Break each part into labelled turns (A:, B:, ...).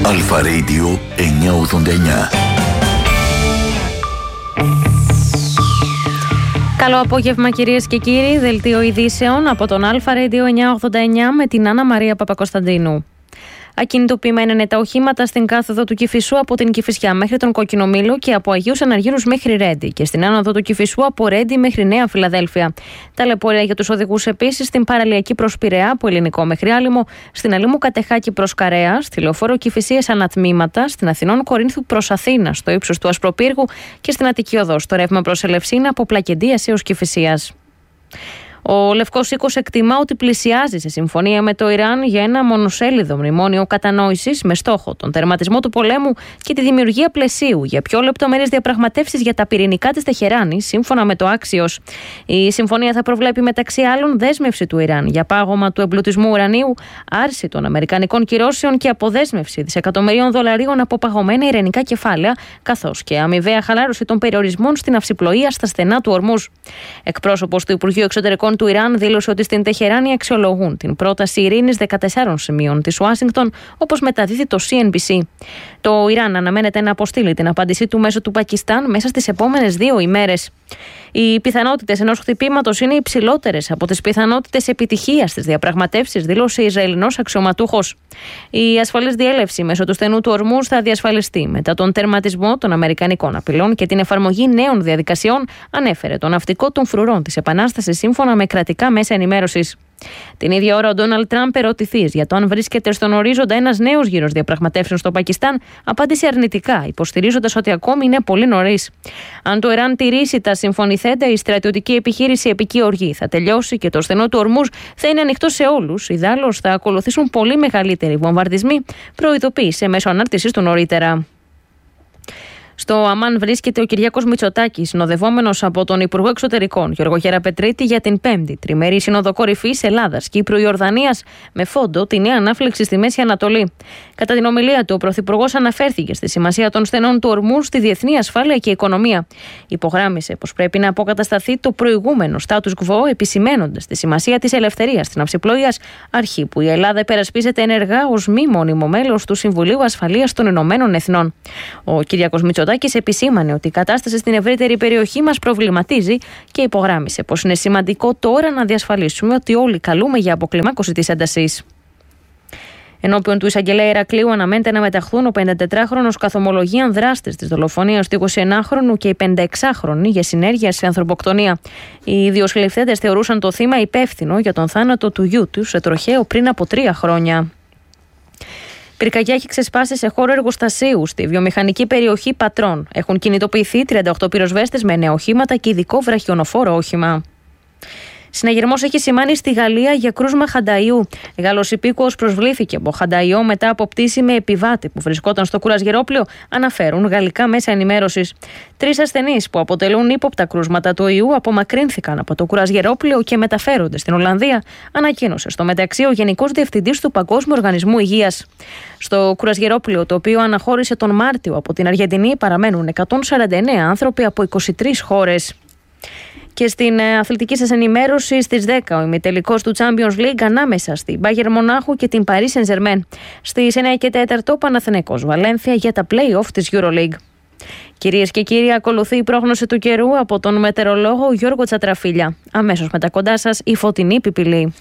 A: Αλφα Radio 989.
B: Καλό απόγευμα κυρίες και κύριοι, δελτίο ειδήσεων από τον Αλφα Radio 989 με την Άννα Μαρία Παπακοσταντίνου. Ακινητοποιημένα είναι τα οχήματα στην κάθοδο του Κηφισού από την Κηφισιά μέχρι τον Κόκκινο Μήλο και από Αγίους Αναργύρους μέχρι Ρέντι και στην άνοδο του Κηφισού από Ρέντι μέχρι Νέα Φιλαδέλφια. Ταλαιπωρία για τους οδηγούς επίσης στην παραλιακή προς Πειραιά από Ελληνικό μέχρι Άλυμο, στην Αλήμου Κατεχάκη προς Καρέα, στη λεωφόρο Κηφισίας ανατμήματα, στην Αθηνών Κορίνθου προς Αθήνα στο ύψος του Ασπροπύργου και στην Αττική Οδό στο ρεύμα προς Ελευσίνα από Πλακεντίας έως Κηφισίας. Ο Λευκός Οίκος εκτιμά ότι πλησιάζει σε συμφωνία με το Ιράν για ένα μονοσέλιδο μνημόνιο κατανόησης με στόχο τον τερματισμό του πολέμου και τη δημιουργία πλαισίου για πιο λεπτομερείς διαπραγματεύσεις για τα πυρηνικά της Τεχεράνης, σύμφωνα με το Άξιος. Η συμφωνία θα προβλέπει μεταξύ άλλων δέσμευση του Ιράν για πάγωμα του εμπλουτισμού ουρανίου, άρση των αμερικανικών κυρώσεων και αποδέσμευση δισεκατομμυρίων δολαρίων από παγωμένα ειρηνικά κεφάλαια, καθώς και αμοιβαία χαλάρωση των περιορισμών στην αυσιπλοεία στα στενά του Ορμούζ. Εκπρόσωπος του Υπουργείου Εξωτερικών του Ιράν δήλωσε ότι στην Τεχεράνη αξιολογούν την πρόταση ειρήνης 14 σημείων της Ουάσιγκτον, όπως μεταδίδει το CNBC. Το Ιράν αναμένεται να αποστείλει την απάντησή του μέσω του Πακιστάν μέσα στις επόμενες 2 ημέρες. Οι πιθανότητες ενός χτυπήματος είναι υψηλότερες από τις πιθανότητες επιτυχίας στις διαπραγματεύσεις, δήλωσε Ισραηλινός αξιωματούχος. Η ασφαλής διέλευση μέσω του στενού του Ορμούζ θα διασφαλιστεί μετά τον τερματισμό των αμερικανικών απειλών και την εφαρμογή νέων διαδικασιών, ανέφερε το ναυτικό των φρουρών της Επανάστασης σύμφωνα με κρατικά μέσα ενημέρωσης. Την ίδια ώρα, ο Ντόναλντ Τραμπ, ερωτηθείς για το αν βρίσκεται στον ορίζοντα ένας νέος γύρος διαπραγματεύσεων στο Πακιστάν, απάντησε αρνητικά, υποστηρίζοντας ότι ακόμη είναι πολύ νωρίς. Αν το Ιράν τηρήσει τα συμφωνηθέντα, η στρατιωτική επιχείρηση Επική Οργή θα τελειώσει και το στενό του Ορμούζ θα είναι ανοιχτό σε όλους. Ιδάλλως θα ακολουθήσουν πολύ μεγαλύτεροι βομβαρδισμοί, προειδοποίησε μέσω ανάρτησης του νωρίτερα. Στο Αμάν βρίσκεται ο Κυριάκος Μητσοτάκης, συνοδευόμενος από τον Υπουργό Εξωτερικών Γιώργο Γεραπετρίτη για την 5η τριμερή Σύνοδο Κορυφής Ελλάδας, Κύπρου, Ιορδανίας, με φόντο τη νέα ανάφλεξη στη Μέση Ανατολή. Κατά την ομιλία του, ο Πρωθυπουργός αναφέρθηκε στη σημασία των στενών του Ορμούζ στη διεθνή ασφάλεια και οικονομία. Υπογράμμισε πως πρέπει να αποκατασταθεί το προηγούμενο status quo, επισημαίνοντας τη σημασία της ελευθερίας στην αυσιπλοείας, αρχή που η Ελλάδα υπερασπίζεται ενεργά ως μη μόνιμο μέλος του Συμβουλίου Ασφαλείας των Ηνωμένων Εθνών. Ο Κυριάκος Μητσοτάκης επισήμανε ότι η κατάσταση στην ευρύτερη περιοχή μας προβληματίζει και υπογράμμισε πως είναι σημαντικό τώρα να διασφαλίσουμε ότι όλοι καλούμε για αποκλιμάκωση της έντασης. Ενώπιον του εισαγγελέα Ηρακλείου αναμένεται να μεταχθούν ο 54χρονος καθομολογίαν δράστης της δολοφονίας του 21χρονου και η 56χρονη για συνέργεια σε ανθρωποκτονία. Οι δύο συλληφθέντες θεωρούσαν το θύμα υπεύθυνο για τον θάνατο του γιού του σε τροχαίο πριν από 3 χρόνια. Πυρκαγιά έχει ξεσπάσει σε χώρο εργοστασίου στη βιομηχανική περιοχή Πατρών. Έχουν κινητοποιηθεί 38 πυροσβέστες με νέα οχήματα και ειδικό βραχιονοφόρο όχημα. Συναγερμός έχει σημάνει στη Γαλλία για κρούσμα Χανταϊού. Γάλλος υπήκοος προσβλήθηκε από Χανταϊό μετά από πτήση με επιβάτη που βρισκόταν στο κουρασγερόπλαιο, αναφέρουν γαλλικά μέσα ενημέρωσης. 3 ασθενείς που αποτελούν ύποπτα κρούσματα του ιού απομακρύνθηκαν από το κουρασγερόπλαιο και μεταφέρονται στην Ολλανδία, ανακοίνωσε στο μεταξύ ο Γενικός Διευθυντής του Παγκόσμιου Οργανισμού Υγείας. Στο κουρασγερόπλαιο, το οποίο αναχώρησε τον Μάρτιο από την Αργεντινή, παραμένουν 149 άνθρωποι από 23 χώρες. Και στην αθλητική σας ενημέρωση, στις 10 ο ημιτελικός του Champions League ανάμεσα στην Bayern Μονάχου και την Paris Saint-Germain. Στις 9 και 4 Παναθηναϊκός Βαλένθια για τα play-off της EuroLeague. Κυρίες και κύριοι, ακολουθεί η πρόγνωση του καιρού από τον μετεωρολόγο Γιώργο Τσατραφίλια. Αμέσως μετά κοντά σας η φωτεινή πιπηλή.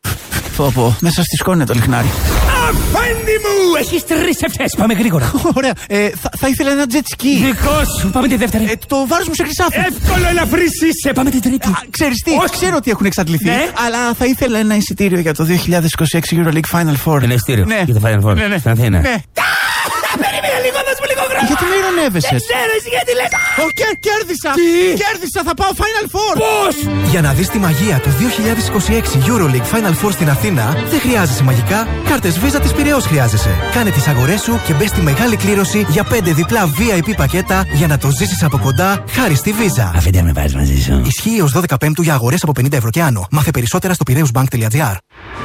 C: Πω, μέσα στη σκόνη το λιχνάρι.
D: Αφέντη μου! Έχεις 3 ευτές, πάμε γρήγορα.
C: Ωραία, θα ήθελα ένα jet ski.
D: Δικό σου, πάμε τη δεύτερη.
C: Το βάρος μου σε χρυσάφι.
D: Εύκολο, ελαφρύς είσαι, πάμε την τρίτη.
C: Ξέρεις τι, ξέρω ότι έχουν εξαντληθεί,
D: ναι,
C: αλλά θα ήθελα ένα εισιτήριο για το 2026 EuroLeague Final Four.
D: Ένα εισιτήριο,
C: ναι,
D: για το Final Four,
C: ναι,
D: στην Αθήνα.
C: Ναι.
D: Περίμενε λίγο, δώσ' μου λίγο χρόνο.
C: Γιατί με ειρωνεύεσαι?
D: Δεν ξέρω εσύ γιατί λες.
C: Κέρδισα!
D: Τι?
C: Κέρδισα, θα πάω Final Four!
D: Πώς?
E: Για να δεις τη μαγεία του 2026 EuroLeague Final Four στην Αθήνα, δεν χρειάζεσαι μαγικά, κάρτες Visa της Πειραιώς χρειάζεσαι. Κάνε τις αγορές σου και μπες στη μεγάλη κλήρωση για 5 διπλά VIP πακέτα για να το ζήσεις από κοντά χάρη στη Visa.
D: Αφέντη, με βάζεις μαζί σου.
E: Ισχύει ως 12 Πέμπτου για αγορές από 50 ευρώ και άνω. Μάθε περισσότερα στο piraeusbank.gr.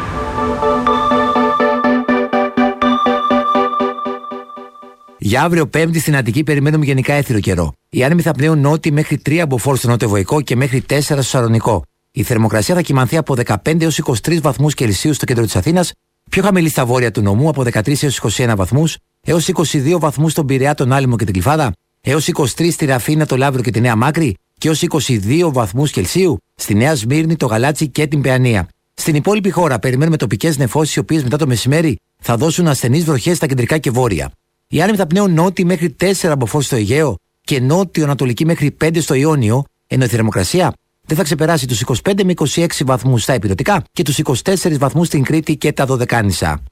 F: Για αύριο Πέμπτη στην Αττική περιμένουμε γενικά έθριο καιρό. Οι άνεμοι θα πνέουν νότιοι μέχρι 3 από φόρ στο νότιο-βοϊκό και μέχρι 4 στο Σαλονικό. Η θερμοκρασία θα κυμανθεί από 15 έως 23 βαθμούς Κελσίου στο κέντρο της Αθήνας, πιο χαμηλή στα βόρεια του νομού από 13 έως 21 βαθμούς έως 22 βαθμούς στον Πειραιά, τον Άλυμο και την Κλιφάδα, έως 23 στη Ραφίνα, το Λαύριο και τη Νέα Μάκρη και έως 22 βαθμούς Κελσίου στη Νέα Σμύρνη, το Γαλάτσι και την Παιανία. Στην υπόλοιπη χώρα περιμένουμε τοπικές νεφώσεις, οι οποίες μετά το μεσημέρι θα δώσουν ασθενείς βροχές στα κεντρικά και βόρεια. Οι άνεμοι θα πνέουν νότιοι μέχρι 4 μποφόρ στο Αιγαίο και νότιο-ανατολική μέχρι 5 στο Ιόνιο, ενώ η θερμοκρασία δεν θα ξεπεράσει τους 25 με 26 βαθμούς στα ηπειρωτικά και τους 24 βαθμούς στην Κρήτη και τα Δωδεκάνησα.